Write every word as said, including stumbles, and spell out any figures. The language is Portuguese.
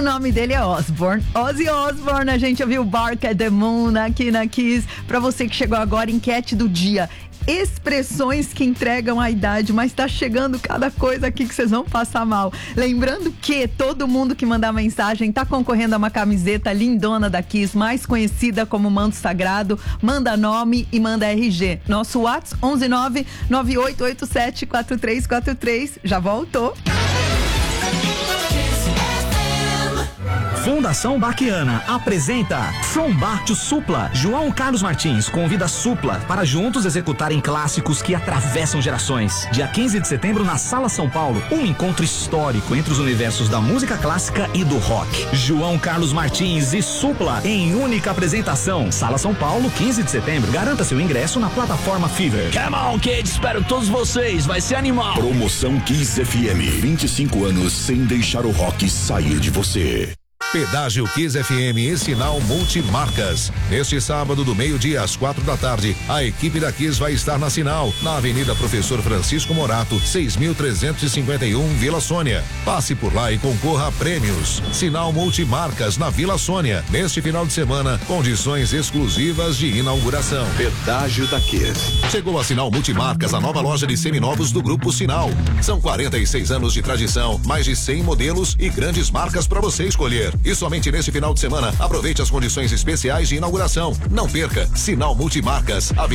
o nome dele é Osbourne. Ozzy Osbourne, a gente ouviu Bark at the Moon aqui na Kiss. Pra você que chegou agora, enquete do dia. Expressões que entregam a idade, mas tá chegando cada coisa aqui que vocês vão passar mal. Lembrando que todo mundo que mandar mensagem tá concorrendo a uma camiseta lindona da Kiss, mais conhecida como Manto Sagrado. Manda nome e manda R G. Nosso WhatsApp onze nove nove oito oito sete quatro três quatro três. Já voltou. Fundação Baquiana apresenta From Bar to Supla. João Carlos Martins convida a Supla para juntos executarem clássicos que atravessam gerações. Dia quinze de setembro na Sala São Paulo, um encontro histórico entre os universos da música clássica e do rock. João Carlos Martins e Supla em única apresentação. Sala São Paulo, quinze de setembro. Garanta seu ingresso na plataforma Fever. Come on, kids, espero todos vocês, vai ser animal. Promoção Kiss F M, vinte e cinco anos sem deixar o rock sair de você. Pedágio Kiss F M e Sinal Multimarcas. Neste sábado, do meio-dia às quatro da tarde, a equipe da Kiss vai estar na Sinal, na Avenida Professor Francisco Morato, seis mil trezentos e cinquenta e um, Vila Sônia. Passe por lá e concorra a prêmios. Sinal Multimarcas na Vila Sônia. Neste final de semana, condições exclusivas de inauguração. Pedágio da Kiss. Chegou a Sinal Multimarcas, a nova loja de seminovos do Grupo Sinal. São quarenta e seis anos de tradição, mais de cem modelos e grandes marcas para você escolher. E somente neste final de semana, aproveite as condições especiais de inauguração. Não perca, Sinal Multimarcas,